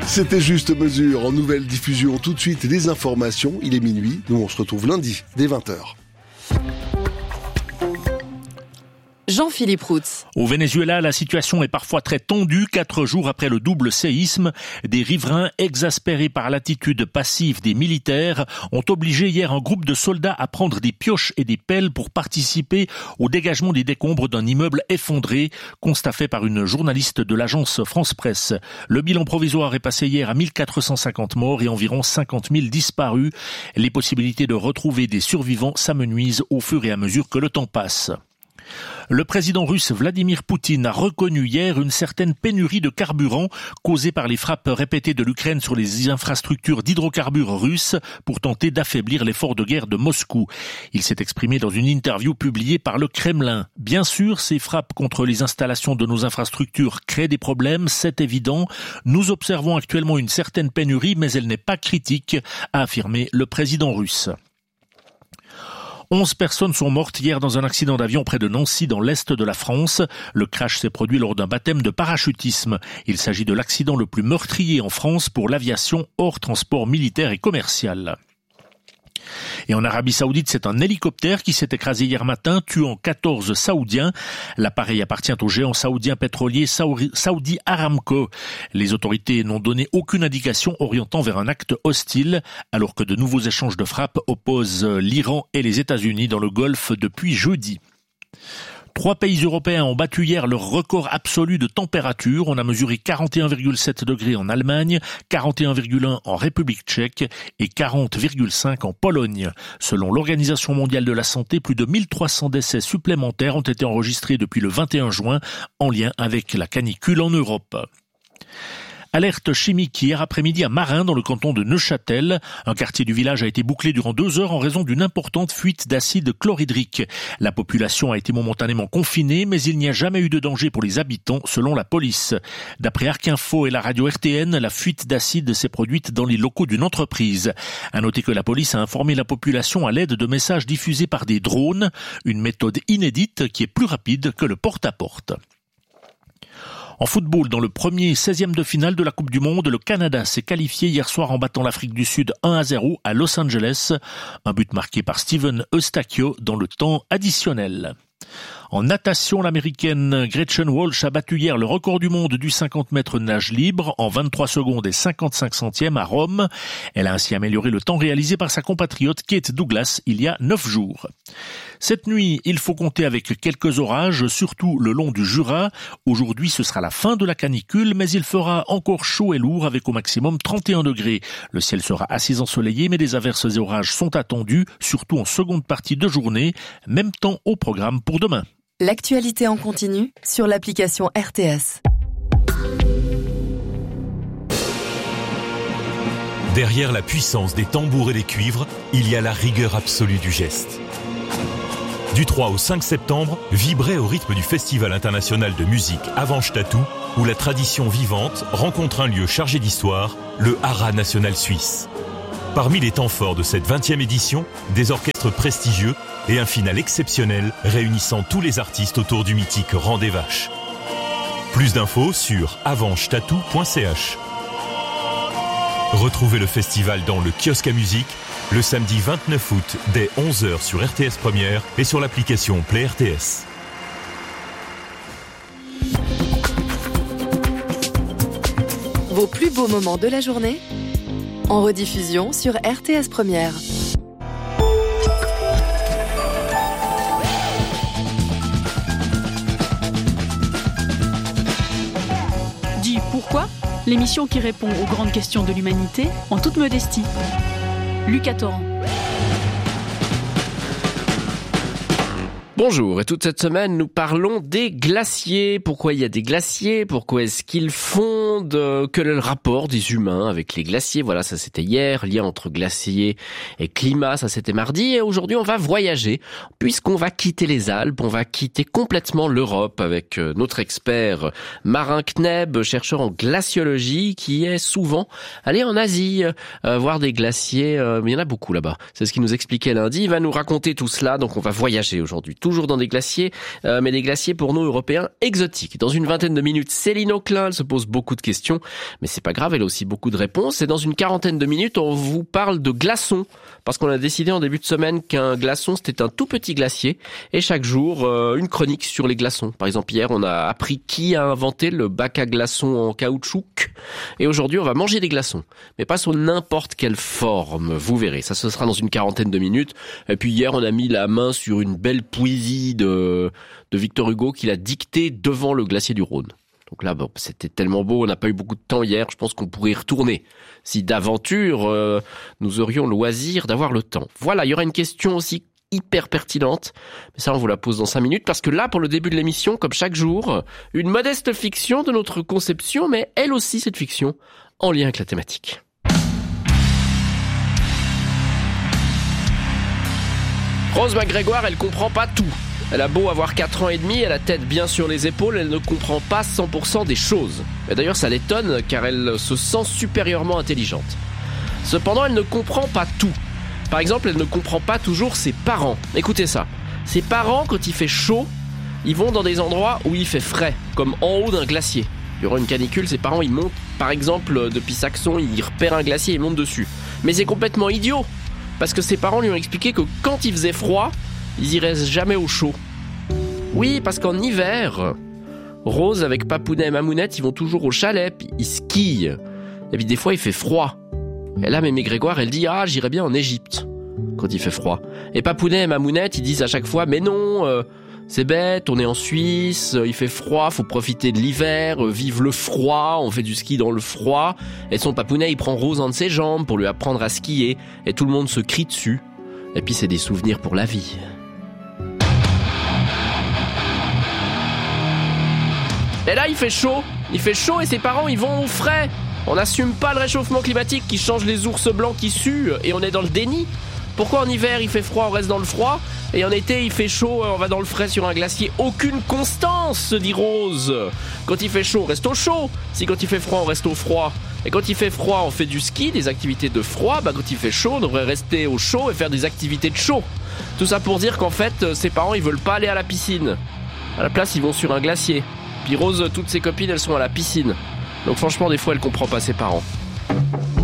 C'était Juste Mesure en nouvelle diffusion. Tout de suite, les informations. Il est minuit. Nous, on se retrouve lundi, dès 20h. Jean-Philippe Routz. Au Venezuela, la situation est parfois très tendue. 4 jours après le double séisme, des riverains exaspérés par l'attitude passive des militaires ont obligé hier un groupe de soldats à prendre des pioches et des pelles pour participer au dégagement des décombres d'un immeuble effondré, constat fait par une journaliste de l'agence France Presse. Le bilan provisoire est passé hier à 1450 morts et environ 50 000 disparus. Les possibilités de retrouver des survivants s'amenuisent au fur et à mesure que le temps passe. Le président russe Vladimir Poutine a reconnu hier une certaine pénurie de carburant causée par les frappes répétées de l'Ukraine sur les infrastructures d'hydrocarbures russes pour tenter d'affaiblir l'effort de guerre de Moscou. Il s'est exprimé dans une interview publiée par le Kremlin. Bien sûr, ces frappes contre les installations de nos infrastructures créent des problèmes, c'est évident. Nous observons actuellement une certaine pénurie, mais elle n'est pas critique, a affirmé le président russe. 11 personnes sont mortes hier dans un accident d'avion près de Nancy dans l'est de la France. Le crash s'est produit lors d'un baptême de parachutisme. Il s'agit de l'accident le plus meurtrier en France pour l'aviation hors transport militaire et commercial. Et en Arabie Saoudite, c'est un hélicoptère qui s'est écrasé hier matin, tuant 14 Saoudiens. L'appareil appartient au géant saoudien pétrolier Saudi Aramco. Les autorités n'ont donné aucune indication orientant vers un acte hostile, alors que de nouveaux échanges de frappes opposent l'Iran et les États-Unis dans le Golfe depuis jeudi. 3 pays européens ont battu hier leur record absolu de température. On a mesuré 41,7 degrés en Allemagne, 41,1 en République tchèque et 40,5 en Pologne. Selon l'Organisation mondiale de la santé, plus de 1300 décès supplémentaires ont été enregistrés depuis le 21 juin en lien avec la canicule en Europe. Alerte chimique hier après-midi à Marin, dans le canton de Neuchâtel. Un quartier du village a été bouclé durant 2 heures en raison d'une importante fuite d'acide chlorhydrique. La population a été momentanément confinée, mais il n'y a jamais eu de danger pour les habitants, selon la police. D'après Arc Info et la radio RTN, la fuite d'acide s'est produite dans les locaux d'une entreprise. À noter que la police a informé la population à l'aide de messages diffusés par des drones, une méthode inédite qui est plus rapide que le porte-à-porte. En football, dans le premier 16e de finale de la Coupe du Monde, le Canada s'est qualifié hier soir en battant l'Afrique du Sud 1-0 à Los Angeles. Un but marqué par Steven Eustachio dans le temps additionnel. En natation, l'américaine Gretchen Walsh a battu hier le record du monde du 50 mètres nage libre en 23 secondes et 55 centièmes à Rome. Elle a ainsi amélioré le temps réalisé par sa compatriote Kate Douglas il y a 9 jours. Cette nuit, il faut compter avec quelques orages, surtout le long du Jura. Aujourd'hui, ce sera la fin de la canicule, mais il fera encore chaud et lourd avec au maximum 31 degrés. Le ciel sera assez ensoleillé, mais des averses et orages sont attendus, surtout en seconde partie de journée. Même temps au programme pour demain. L'actualité en continu sur l'application RTS. Derrière la puissance des tambours et des cuivres, il y a la rigueur absolue du geste. Du 3 au 5 septembre, vibrez au rythme du Festival international de musique Avanche Tatou, où la tradition vivante rencontre un lieu chargé d'histoire, le Haras national suisse. Parmi les temps forts de cette 20e édition, des orchestres prestigieux et un final exceptionnel réunissant tous les artistes autour du mythique Rang des Vaches. Plus d'infos sur avanchetatou.ch. Retrouvez le festival dans le kiosque à musique le samedi 29 août dès 11h sur RTS Première et sur l'application Play RTS. Vos plus beaux moments de la journée en rediffusion sur RTS Première. Dis pourquoi ? L'émission qui répond aux grandes questions de l'humanité en toute modestie. Lucas Torrent. Bonjour, et toute cette semaine, nous parlons des glaciers. Pourquoi il y a des glaciers ? Pourquoi est-ce qu'ils fondent ? Quel est le rapport des humains avec les glaciers ? Voilà, ça c'était hier, lien entre glaciers et climat, ça c'était mardi. Et aujourd'hui, on va voyager, puisqu'on va quitter les Alpes, on va quitter complètement l'Europe avec notre expert Marin Kneb, chercheur en glaciologie, qui est souvent allé en Asie voir des glaciers. Il y en a beaucoup là-bas. C'est ce qu'il nous expliquait lundi. Il va nous raconter tout cela, donc on va voyager aujourd'hui. Tout toujours dans des glaciers, mais des glaciers pour nous Européens exotiques. Dans une vingtaine de minutes, Céline Auclin, elle se pose beaucoup de questions, mais c'est pas grave, elle a aussi beaucoup de réponses. Et dans une quarantaine de minutes, on vous parle de glaçons, parce qu'on a décidé en début de semaine qu'un glaçon, c'était un tout petit glacier, et chaque jour, une chronique sur les glaçons. Par exemple, hier, on a appris qui a inventé le bac à glaçons en caoutchouc, et aujourd'hui, on va manger des glaçons, mais pas sous n'importe quelle forme, vous verrez. Ça, ce sera dans une quarantaine de minutes. Et puis hier, on a mis la main sur une belle poésie de Victor Hugo qu'il a dictée devant le glacier du Rhône. Donc là, bon, c'était tellement beau, on n'a pas eu beaucoup de temps hier, je pense qu'on pourrait y retourner. Si d'aventure, nous aurions le loisir d'avoir le temps. Voilà, il y aura une question aussi hyper pertinente, mais ça on vous la pose dans 5 minutes, parce que là, pour le début de l'émission, comme chaque jour, une modeste fiction de notre conception, mais elle aussi, cette fiction, en lien avec la thématique. Rose McGrégoire, elle comprend pas tout. Elle a beau avoir 4 ans et demi, elle a la tête bien sur les épaules, elle ne comprend pas 100% des choses. Et d'ailleurs, ça l'étonne, car elle se sent supérieurement intelligente. Cependant, elle ne comprend pas tout. Par exemple, elle ne comprend pas toujours ses parents. Écoutez ça. Ses parents, quand il fait chaud, ils vont dans des endroits où il fait frais, comme en haut d'un glacier. Il y aura une canicule, ses parents, ils montent, par exemple, depuis Saxon, ils repèrent un glacier et ils montent dessus. Mais c'est complètement idiot, parce que ses parents lui ont expliqué que quand il faisait froid, ils iraient jamais au chaud. Oui, parce qu'en hiver, Rose avec Papounet et Mamounette, ils vont toujours au chalet, puis ils skient. Et puis des fois, il fait froid. Et là, Mémé Grégoire, elle dit « Ah, j'irais bien en Égypte, quand il fait froid. » Et Papounet et Mamounette, ils disent à chaque fois « Mais non, c'est bête, on est en Suisse, il fait froid, faut profiter de l'hiver, vive le froid, on fait du ski dans le froid. » Et son Papounet, il prend Rose entre ses jambes pour lui apprendre à skier, et tout le monde se crie dessus. Et puis c'est des souvenirs pour la vie. Et là, il fait chaud et ses parents, ils vont au frais. On n'assume pas le réchauffement climatique qui change les ours blancs qui suent, et on est dans le déni. Pourquoi en hiver, il fait froid, on reste dans le froid, et en été, il fait chaud, on va dans le frais sur un glacier? Aucune constance, se dit Rose. Quand il fait chaud, on reste au chaud. Si quand il fait froid, on reste au froid. Et quand il fait froid, on fait du ski, des activités de froid. Quand il fait chaud, on devrait rester au chaud et faire des activités de chaud. Tout ça pour dire qu'en fait, ses parents, ils veulent pas aller à la piscine. À la place, ils vont sur un glacier. Puis Rose, toutes ses copines, elles sont à la piscine. Donc franchement, des fois, elle comprend pas ses parents.